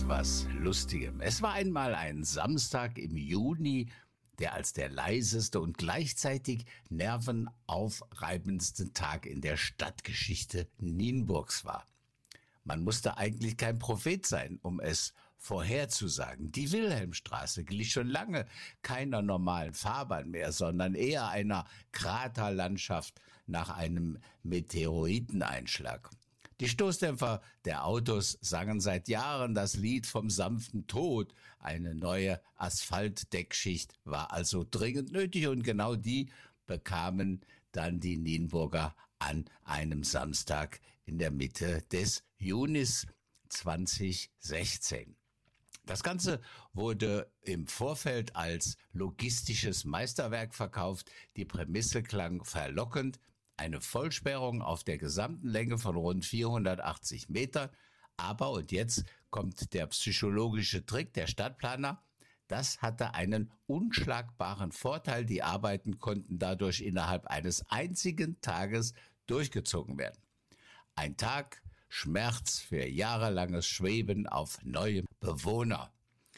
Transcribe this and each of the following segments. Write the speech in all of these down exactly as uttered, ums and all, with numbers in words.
etwas Lustigem. Es war einmal ein Samstag im Juni, der als der leiseste und gleichzeitig nervenaufreibendste Tag in der Stadtgeschichte Nienburgs war. Man musste eigentlich kein Prophet sein, um es vorherzusagen. Die Wilhelmstraße glich schon lange keiner normalen Fahrbahn mehr, sondern eher einer Kraterlandschaft nach einem Meteoriteneinschlag. Die Stoßdämpfer der Autos sangen seit Jahren das Lied vom sanften Tod. Eine neue Asphaltdeckschicht war also dringend nötig und genau die bekamen dann die Nienburger an einem Samstag in der Mitte des Junis zweitausendsechzehn. Das Ganze wurde im Vorfeld als logistisches Meisterwerk verkauft. Die Prämisse klang verlockend. Eine Vollsperrung auf der gesamten Länge von rund vierhundertachtzig Metern. Aber, und jetzt kommt der psychologische Trick der Stadtplaner, das hatte einen unschlagbaren Vorteil. Die Arbeiten konnten dadurch innerhalb eines einzigen Tages durchgezogen werden. Ein Tag Schmerz für jahrelanges Schweben auf neuem Bewohner.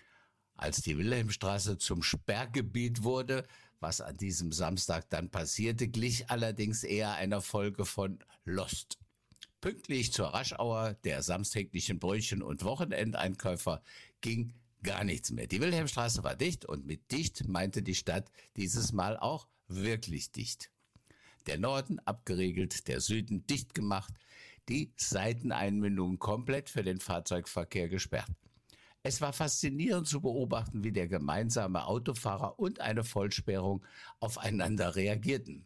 Als die Wilhelmstraße zum Sperrgebiet wurde, was an diesem Samstag dann passierte, glich allerdings eher einer Folge von Lost. Pünktlich zur Raschauer der samstäglichen Brötchen- und Wochenendeinkäufer ging gar nichts mehr. Die Wilhelmstraße war dicht und mit dicht meinte die Stadt dieses Mal auch wirklich dicht. Der Norden abgeriegelt, der Süden dicht gemacht, die Seiteneinmündungen komplett für den Fahrzeugverkehr gesperrt. Es war faszinierend zu beobachten, wie der gemeinsame Autofahrer und eine Vollsperrung aufeinander reagierten.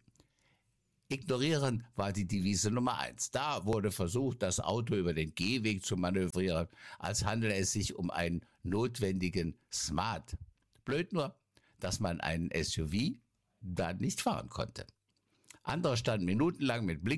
Ignorieren war die Devise Nummer eins. Da wurde versucht, das Auto über den Gehweg zu manövrieren, als handele es sich um einen notwendigen Smart. Blöd nur, dass man einen S U V da nicht fahren konnte. Andere standen minutenlang mit Blinkern